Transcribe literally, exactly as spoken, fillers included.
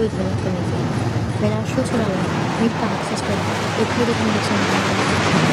develop chemically, whereas sugar alone need to access to every condition.